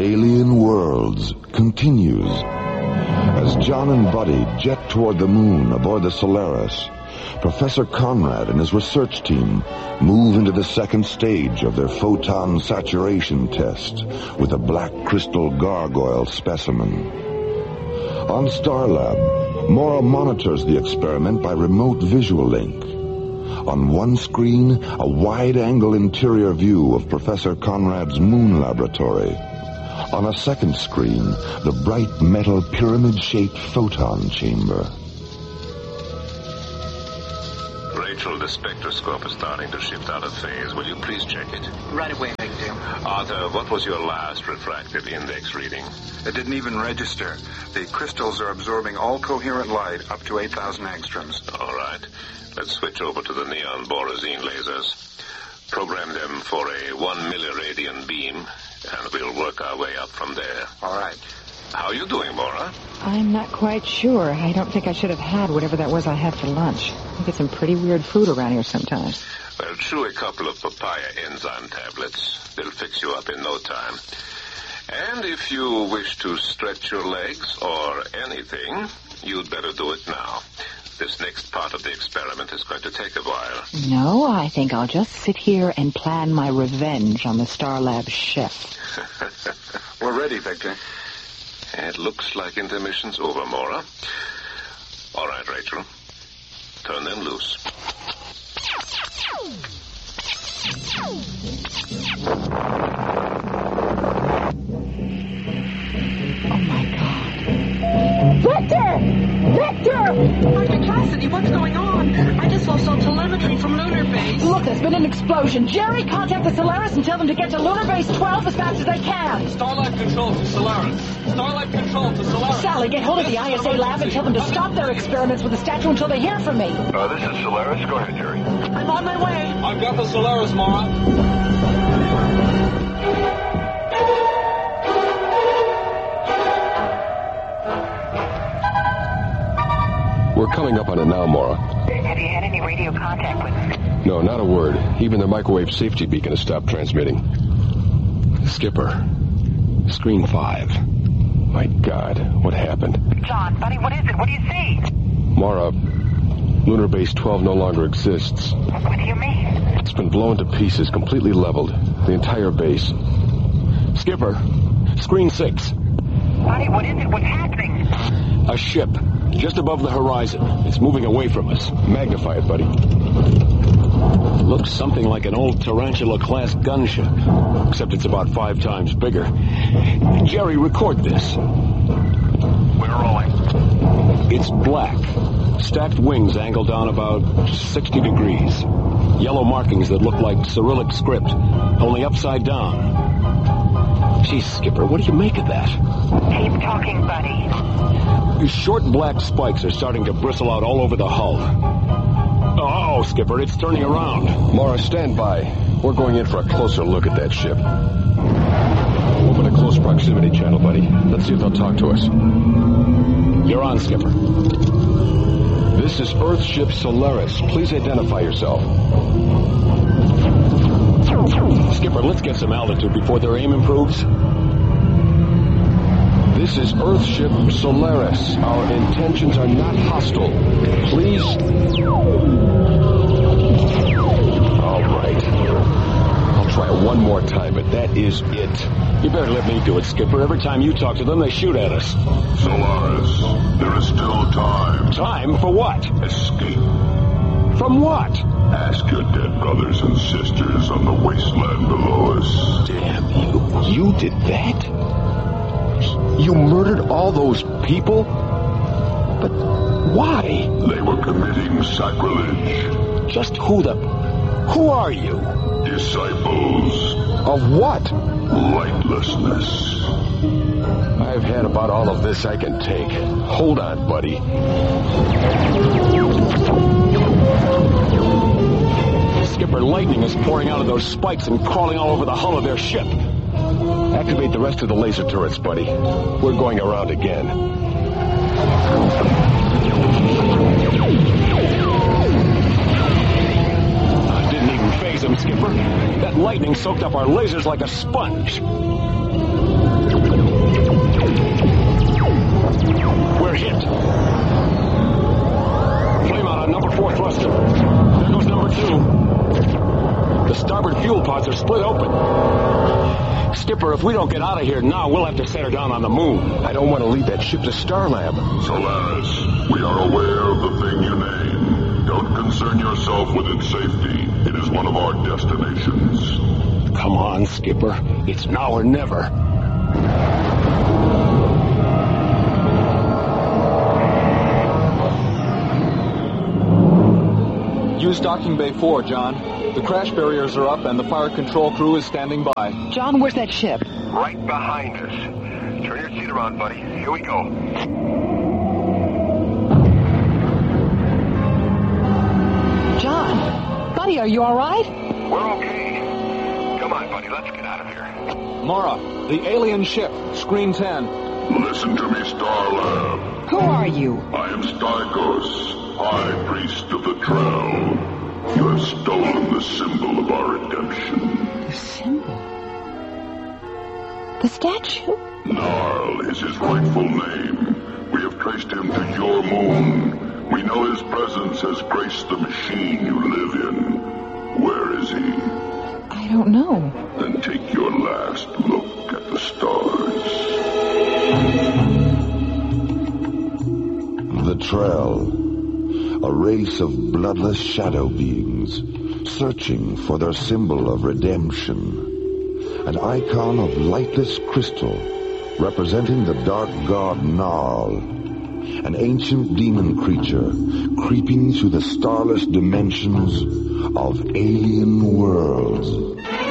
Alien Worlds continues as John and Buddy jet toward the moon aboard the Solaris. Professor Conrad and his research team move into the second stage of their photon saturation test with a black crystal gargoyle specimen. On Starlab, Mora monitors the experiment by remote visual link. On one screen, a wide-angle interior view of Professor Conrad's moon laboratory. On a second screen, the bright metal pyramid-shaped photon chamber. Rachel, the spectroscope is starting to shift out of phase. Will you please check it? Right away, Major Jim. Arthur, what was your last refractive index reading? It didn't even register. The crystals are absorbing all coherent light up to 8,000 angstroms. All right. Let's switch over to the neon borazine lasers. Program them for a 1 milliradian beam, and we'll work our way up from there. All right. How are you doing, Mora? I'm not quite sure. I don't think I should have had whatever that was I had for lunch. I get some pretty weird food around here sometimes. Well, chew a couple of papaya enzyme tablets. They'll fix you up in no time. And if you wish to stretch your legs or anything, you'd better do it now. This next part of the experiment is going to take a while. No, I think I'll just sit here and plan my revenge on the Starlab chef. We're ready, Victor. It looks like intermission's over, Mora. All right, Rachel. Turn them loose. Oh, my God. Victor! Victor! Dr. Cassidy, what's going on? I just saw some telemetry from Lunar Base. Look, there's been an explosion. Jerry, contact the Solaris and tell them to get to Lunar Base 12 as fast as they can. Starlight Control to Solaris. Starlight Control to Solaris. Sally, get hold of the ISA lab and tell them to stop their experiments with the statue until they hear from me. This is Solaris. Go ahead, Jerry. I'm on my way. I've got the Solaris, Mara. We're coming up on it now, Mora. Have you had any radio contact with them? No, not a word. Even their microwave safety beacon has stopped transmitting. Skipper, screen 5. My God, what happened? John, buddy, what is it? What do you see? Mora, Lunar Base 12 no longer exists. What do you mean? It's been blown to pieces, completely leveled. The entire base. Skipper, screen 6. Buddy, what is it? What's happening? A ship, just above the horizon. It's moving away from us. Magnify it, buddy. Looks something like an old Tarantula-class gunship, except it's about 5 times bigger. Jerry, record this. We're rolling. It's black. Stacked wings angled down about 60 degrees. Yellow markings that look like Cyrillic script, only upside down. Gee, Skipper, what do you make of that? Keep talking, buddy. These short black spikes are starting to bristle out all over the hull. Oh, Skipper, it's turning around. Mora, stand by. We're going in for a closer look at that ship. Open a close proximity channel, buddy. Let's see if they'll talk to us. You're on, Skipper. This is Earthship Solaris. Please identify yourself. Skipper, let's get some altitude before their aim improves. This is Earthship Solaris. Our intentions are not hostile. Please. All right. I'll try it one more time, but that is it. You better let me do it, Skipper. Every time you talk to them, they shoot at us. Solaris, there is still time. Time for what? Escape. From what? Ask your dead brothers and sisters on the wasteland below us. Damn you. You did that? You murdered all those people? But why? They were committing sacrilege. Just who are you? Disciples. Of what? Lightlessness. I've had about all of this I can take. Hold on, buddy. Skipper, lightning is pouring out of those spikes and crawling all over the hull of their ship. Activate the rest of the laser turrets, buddy. We're going around again. Didn't even faze them, Skipper. That lightning soaked up our lasers like a sponge. pods are split open. Skipper, if we don't get out of here now, we'll have to set her down on the moon. I don't want to leave that ship to Starlab. Solaris, we are aware of the thing you name. Don't concern yourself with its safety. It is one of our destinations. Come on, Skipper. It's now or never. Use docking bay 4, John. The crash barriers are up and the fire control crew is standing by. John, where's that ship? Right behind us. Turn your seat around, buddy. Here we go. John! Buddy, are you all right? We're okay. Come on, buddy. Let's get out of here. Mara, the alien ship, screen 10. Listen to me, Starlab. Who are you? I am Stykos, High Priest of the Trell. You have stolen the symbol of our redemption. The symbol? The statue? Narl is his rightful name. We have traced him to your moon. We know his presence has graced the machine you live in. Where is he? I don't know. Then take your last look at the stars. The Trell. A race of bloodless shadow beings, searching for their symbol of redemption. An icon of lightless crystal, representing the dark god Narl, an ancient demon creature, creeping through the starless dimensions of alien worlds.